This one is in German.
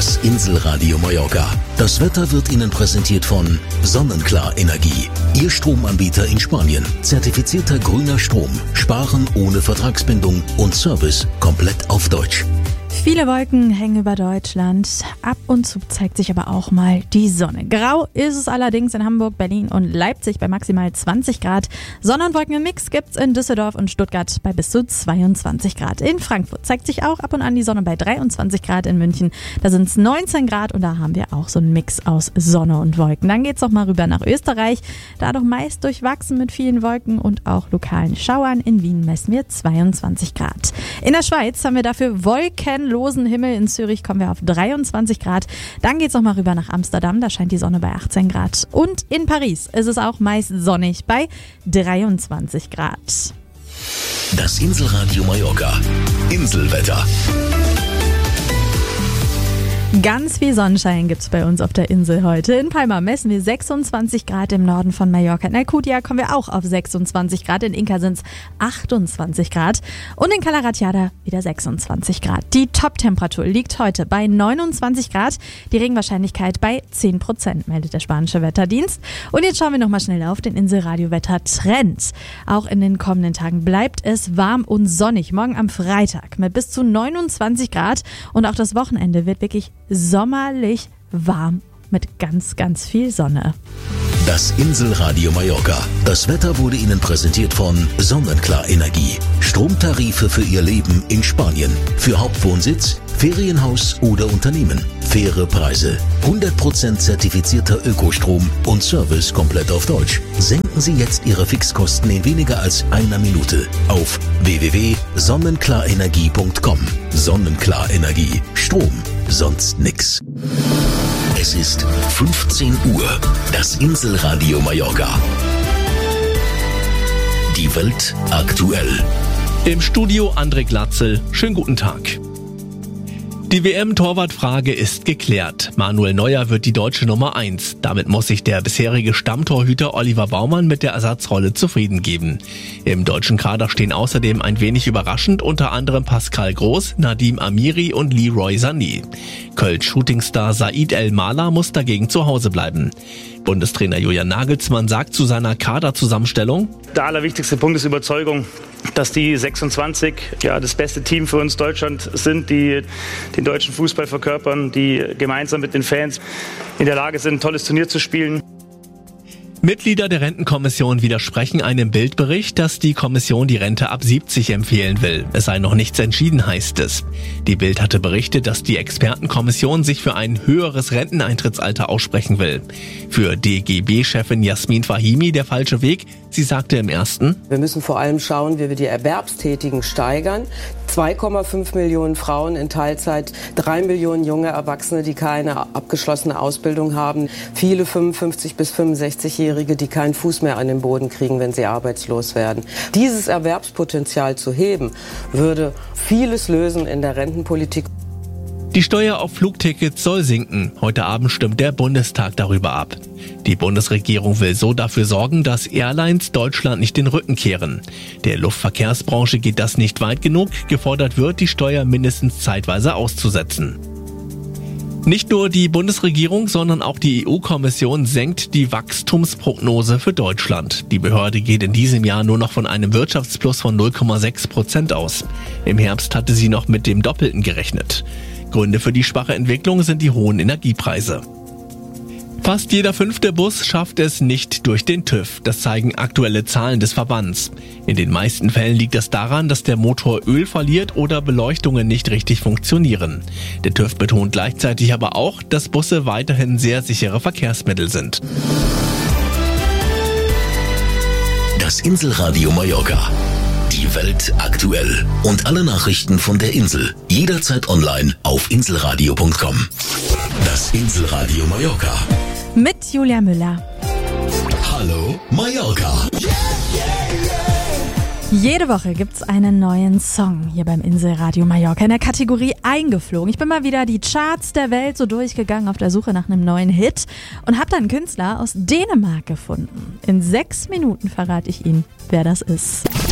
Das Inselradio Mallorca. Das Wetter wird Ihnen präsentiert von Sonnenklar Energie. Ihr Stromanbieter in Spanien. Zertifizierter grüner Strom. Sparen ohne Vertragsbindung und Service komplett auf Deutsch. Viele Wolken hängen über Deutschland. Ab und zu zeigt sich aber auch mal die Sonne. Grau ist es allerdings in Hamburg, Berlin und Leipzig bei maximal 20 Grad. Sonne- und Wolken-Mix gibt's in Düsseldorf und Stuttgart bei bis zu 22 Grad. In Frankfurt zeigt sich auch ab und an die Sonne bei 23 Grad. In München, da sind es 19 Grad und da haben wir auch so einen Mix aus Sonne und Wolken. Dann geht's auch mal rüber nach Österreich. Da doch meist durchwachsen mit vielen Wolken und auch lokalen Schauern. In Wien messen wir 22 Grad. In der Schweiz haben wir dafür wolkenlosen Himmel. In Zürich kommen wir auf 23 Grad. Dann geht's noch mal rüber nach Amsterdam. Da scheint die Sonne bei 18 Grad. Und in Paris ist es auch meist sonnig bei 23 Grad. Das Inselradio Mallorca. Inselwetter. Ganz viel Sonnenschein gibt's bei uns auf der Insel heute. In Palma messen wir 26 Grad, im Norden von Mallorca. In Alcudia kommen wir auch auf 26 Grad. In Inca sind's 28 Grad. Und in Cala Ratjada wieder 26 Grad. Die Top-Temperatur liegt heute bei 29 Grad. Die Regenwahrscheinlichkeit bei 10%, meldet der spanische Wetterdienst. Und jetzt schauen wir nochmal schnell auf den Inselradio-Wetter-Trend. Auch in den kommenden Tagen bleibt es warm und sonnig. Morgen am Freitag mit bis zu 29 Grad. Und auch das Wochenende wird wirklich sommerlich warm mit ganz, ganz viel Sonne. Das Inselradio Mallorca. Das Wetter wurde Ihnen präsentiert von Sonnenklar Energie. Stromtarife für Ihr Leben in Spanien. Für Hauptwohnsitz, Ferienhaus oder Unternehmen. Faire Preise. 100% zertifizierter Ökostrom und Service komplett auf Deutsch. Senken Sie jetzt Ihre Fixkosten in weniger als einer Minute auf www.sonnenklarenergie.com. Sonnenklar Energie. Strom. Sonst nix. Es ist 15 Uhr. Das Inselradio Mallorca. Die Welt aktuell. Im Studio André Glatzel. Schönen guten Tag. Die WM-Torwartfrage ist geklärt. Manuel Neuer wird die deutsche Nummer 1. Damit muss sich der bisherige Stammtorhüter Oliver Baumann mit der Ersatzrolle zufrieden geben. Im deutschen Kader stehen außerdem ein wenig überraschend unter anderem Pascal Groß, Nadim Amiri und Leroy Sané. Köln-Shootingstar Said El-Mala muss dagegen zu Hause bleiben. Bundestrainer Julian Nagelsmann sagt zu seiner Kaderzusammenstellung: Der allerwichtigste Punkt ist Überzeugung, dass die 26 das beste Team für uns Deutschland sind, die den deutschen Fußball verkörpern, die gemeinsam mit den Fans in der Lage sind, ein tolles Turnier zu spielen. Mitglieder der Rentenkommission widersprechen einem Bildbericht, dass die Kommission die Rente ab 70 empfehlen will. Es sei noch nichts entschieden, heißt es. Die Bild hatte berichtet, dass die Expertenkommission sich für ein höheres Renteneintrittsalter aussprechen will. Für DGB-Chefin Jasmin Fahimi der falsche Weg. Sie sagte im ersten: Wir müssen vor allem schauen, wie wir die Erwerbstätigen steigern. 2,5 Millionen Frauen in Teilzeit, 3 Millionen junge Erwachsene, die keine abgeschlossene Ausbildung haben, viele 55- bis 65-Jährige, die keinen Fuß mehr an den Boden kriegen, wenn sie arbeitslos werden. Dieses Erwerbspotenzial zu heben, würde vieles lösen in der Rentenpolitik. Die Steuer auf Flugtickets soll sinken. Heute Abend stimmt der Bundestag darüber ab. Die Bundesregierung will so dafür sorgen, dass Airlines Deutschland nicht den Rücken kehren. Der Luftverkehrsbranche geht das nicht weit genug. Gefordert wird, die Steuer mindestens zeitweise auszusetzen. Nicht nur die Bundesregierung, sondern auch die EU-Kommission senkt die Wachstumsprognose für Deutschland. Die Behörde geht in diesem Jahr nur noch von einem Wirtschaftsplus von 0,6% aus. Im Herbst hatte sie noch mit dem Doppelten gerechnet. Gründe für die schwache Entwicklung sind die hohen Energiepreise. Fast jeder 5. Bus schafft es nicht durch den TÜV. Das zeigen aktuelle Zahlen des Verbands. In den meisten Fällen liegt es daran, dass der Motor Öl verliert oder Beleuchtungen nicht richtig funktionieren. Der TÜV betont gleichzeitig aber auch, dass Busse weiterhin sehr sichere Verkehrsmittel sind. Das Inselradio Mallorca. Die Welt aktuell. Und alle Nachrichten von der Insel. Jederzeit online auf inselradio.com. Das Inselradio Mallorca. Mit Julia Müller. Hallo Mallorca. Jede Woche gibt's einen neuen Song hier beim Inselradio Mallorca in der Kategorie Eingeflogen. Ich bin mal wieder die Charts der Welt so durchgegangen auf der Suche nach einem neuen Hit und habe dann einen Künstler aus Dänemark gefunden. In 6 Minuten verrate ich Ihnen, wer das ist.